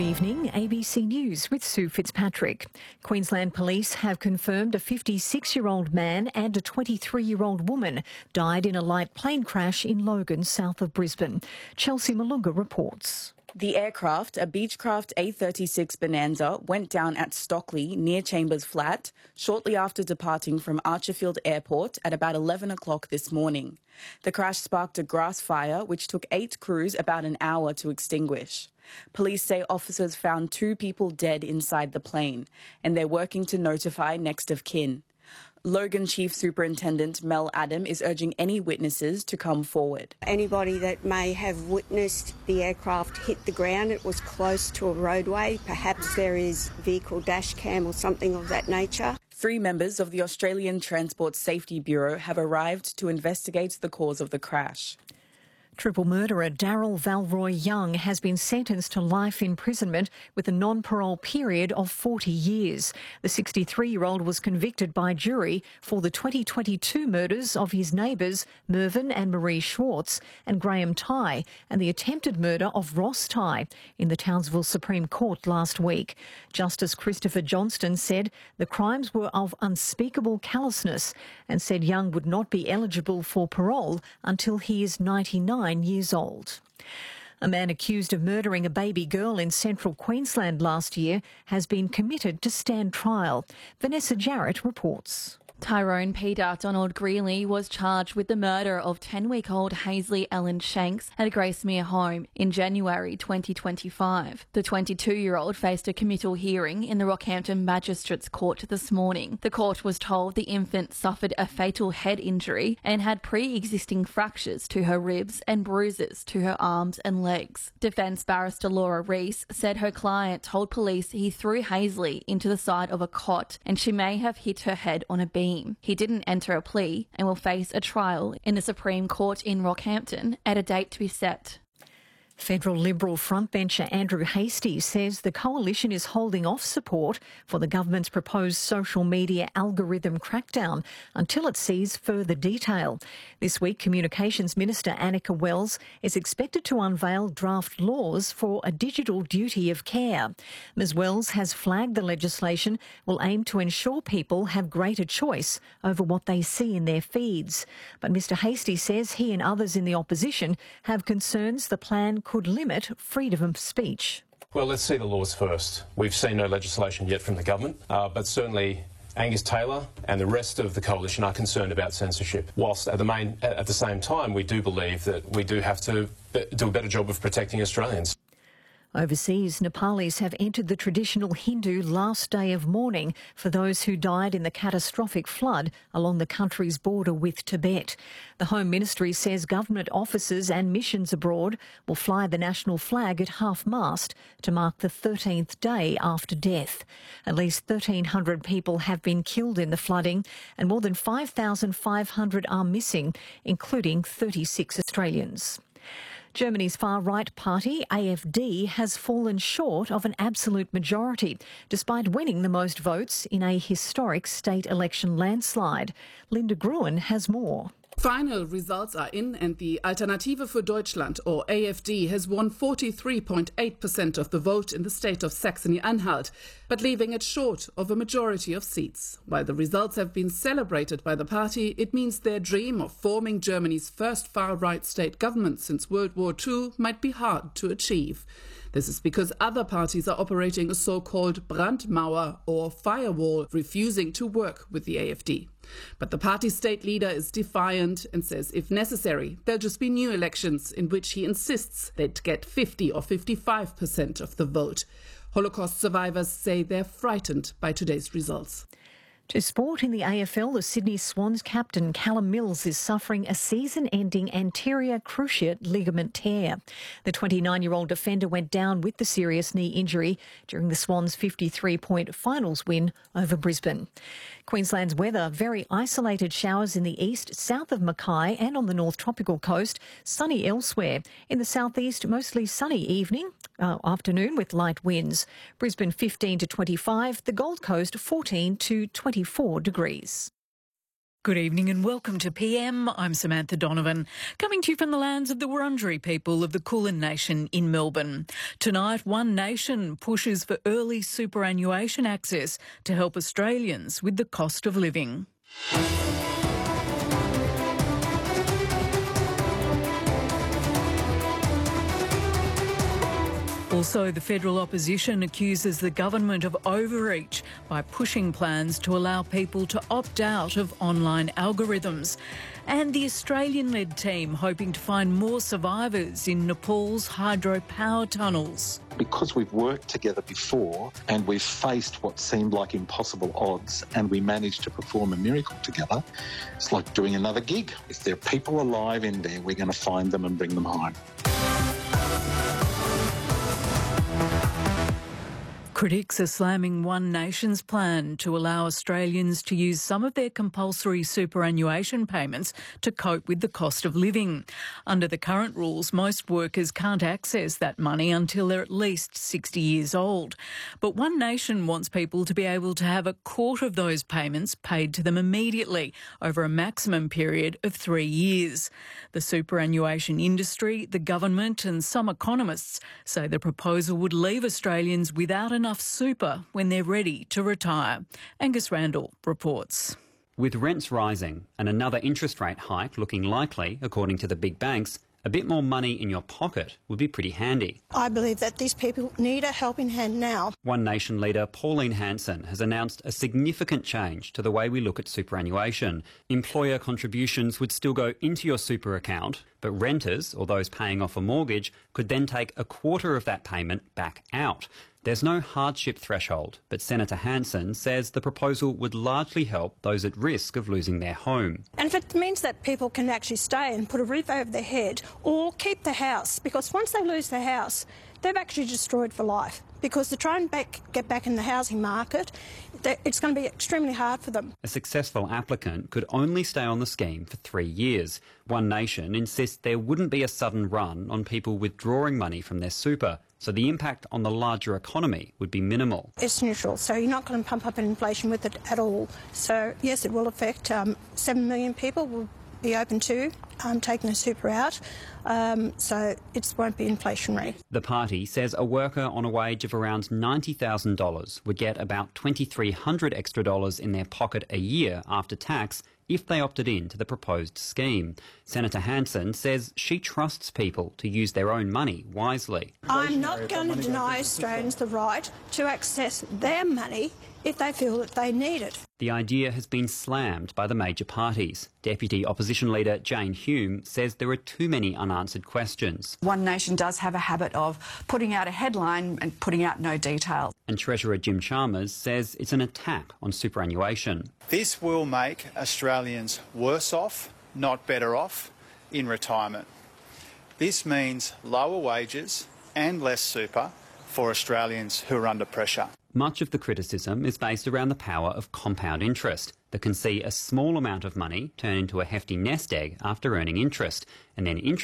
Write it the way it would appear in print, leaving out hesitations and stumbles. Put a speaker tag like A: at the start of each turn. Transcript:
A: Good evening, ABC News with Sue Fitzpatrick. Queensland Police have confirmed a 56-year-old man and a 23-year-old woman died in a light plane crash in Logan, south of Brisbane. Chelsea Malunga reports.
B: The aircraft, a Beechcraft A36 Bonanza, went down at Stockley near Chambers Flat shortly after departing from Archerfield Airport at about 11 o'clock this morning. The crash sparked a grass fire which took 8 crews about an hour to extinguish. Police say officers found 2 people dead inside the plane and they're working to notify next of kin. Logan Chief Superintendent Mel Adam is urging any witnesses to come forward.
C: Anybody that may have witnessed the aircraft hit the ground, it was close to a roadway, perhaps there is vehicle dash cam or something of that nature.
B: 3 members of the Australian Transport Safety Bureau have arrived to investigate the cause of the crash.
A: Triple murderer Daryl Valroy Young has been sentenced to life imprisonment with a non-parole period of 40 years. The 63-year-old was convicted by jury for the 2022 murders of his neighbours Mervyn and Marie Schwartz and Graham Tighe and the attempted murder of Ross Tighe in the Townsville Supreme Court last week. Justice Christopher Johnston said the crimes were of unspeakable callousness and said Young would not be eligible for parole until he is 99 years old. A man accused of murdering a baby girl in central Queensland last year has been committed to stand trial. Vanessa Jarrett reports.
D: Tyrone Peter Donald Greeley was charged with the murder of 10-week-old Hazley Ellen Shanks at a Gracemere home in January 2025. The 22-year-old faced a committal hearing in the Rockhampton Magistrates Court this morning. The court was told the infant suffered a fatal head injury and had pre-existing fractures to her ribs and bruises to her arms and legs. Defence barrister Laura Rees said her client told police he threw Hazley into the side of a cot and she may have hit her head on a beam. He didn't enter a plea and will face a trial in the Supreme Court in Rockhampton at a date to be set.
A: Federal Liberal frontbencher Andrew Hastie says the coalition is holding off support for the government's proposed social media algorithm crackdown until it sees further detail. This week, Communications Minister Annika Wells is expected to unveil draft laws for a digital duty of care. Ms Wells has flagged the legislation will aim to ensure people have greater choice over what they see in their feeds. But Mr Hastie says he and others in the opposition have concerns the plan could limit freedom of speech.
E: Well, let's see the laws first. We've seen no legislation yet from the government, but certainly Angus Taylor and the rest of the coalition are concerned about censorship. Whilst at the same time, we do believe that we do have to do a better job of protecting Australians.
A: Overseas, Nepalis have entered the traditional Hindu last day of mourning for those who died in the catastrophic flood along the country's border with Tibet. The Home Ministry says government officers and missions abroad will fly the national flag at half-mast to mark the 13th day after death. At least 1,300 people have been killed in the flooding and more than 5,500 are missing, including 36 Australians. Germany's far-right party, AfD, has fallen short of an absolute majority, despite winning the most votes in a historic state election landslide. Linda Gruen has more.
F: Final results are in and the Alternative für Deutschland, or AfD, has won 43.8% of the vote in the state of Saxony-Anhalt, but leaving it short of a majority of seats. While the results have been celebrated by the party, it means their dream of forming Germany's first far-right state government since World War II might be hard to achieve. This is because other parties are operating a so-called Brandmauer, or firewall, refusing to work with the AfD. But the party's state leader is defiant and says if necessary, there'll just be new elections in which he insists they'd get 50 or 55% of the vote. Holocaust survivors say they're frightened by today's results.
A: To sport in the AFL, the Sydney Swans captain Callum Mills is suffering a season-ending anterior cruciate ligament tear. The 29-year-old defender went down with the serious knee injury during the Swans' 53-point finals win over Brisbane. Queensland's weather, very isolated showers in the east, south of Mackay and on the North Tropical Coast, sunny elsewhere. In the southeast, mostly sunny afternoon with light winds. Brisbane 15 to 25, the Gold Coast 14 to 24 degrees.
G: Good evening and welcome to PM. I'm Samantha Donovan, coming to you from the lands of the Wurundjeri people of the Kulin Nation in Melbourne. Tonight, One Nation pushes for early superannuation access to help Australians with the cost of living. Also, the federal opposition accuses the government of overreach by pushing plans to allow people to opt out of online algorithms. And the Australian-led team hoping to find more survivors in Nepal's hydropower tunnels.
H: Because we've worked together before and we've faced what seemed like impossible odds and we managed to perform a miracle together, it's like doing another gig. If there are people alive in there, we're going to find them and bring them home.
G: Critics are slamming One Nation's plan to allow Australians to use some of their compulsory superannuation payments to cope with the cost of living. Under the current rules, most workers can't access that money until they're at least 60 years old. But One Nation wants people to be able to have a quarter of those payments paid to them immediately over a maximum period of 3 years. The superannuation industry, the government and some economists say the proposal would leave Australians without enough super when they're ready to retire. Angus Randall reports.
I: With rents rising and another interest rate hike looking likely, according to the big banks, a bit more money in your pocket would be pretty handy.
J: I believe that these people need a helping hand now.
I: One Nation leader Pauline Hanson has announced a significant change to the way we look at superannuation. Employer contributions would still go into your super account, but renters, or those paying off a mortgage, could then take a quarter of that payment back out. There's no hardship threshold, but Senator Hanson says the proposal would largely help those at risk of losing their home.
J: And if it means that people can actually stay and put a roof over their head or keep the house, because once they lose their house, they've actually destroyed for life. Because to try and get back in the housing market, it's going to be extremely hard for them.
I: A successful applicant could only stay on the scheme for 3 years. One Nation insists there wouldn't be a sudden run on people withdrawing money from their super, so the impact on the larger economy would be minimal.
J: It's neutral, so you're not going to pump up inflation with it at all. So, yes, it will affect 7 million people will be open to taking the super out, so it won't be inflationary.
I: The party says a worker on a wage of around $90,000 would get about $2,300 extra in their pocket a year after tax if they opted in to the proposed scheme. Senator Hanson says she trusts people to use their own money wisely.
J: I'm not going to deny Australians the right to access their money if they feel that they need it.
I: The idea has been slammed by the major parties. Deputy Opposition Leader Jane Hume says there are too many unanswered questions.
K: One Nation does have a habit of putting out a headline and putting out no detail.
I: And Treasurer Jim Chalmers says it's an attack on superannuation.
L: This will make Australians worse off, not better off, in retirement. This means lower wages and less super for Australians who are under pressure.
I: Much of the criticism is based around the power of compound interest that can see a small amount of money turn into a hefty nest egg after earning interest, and then interest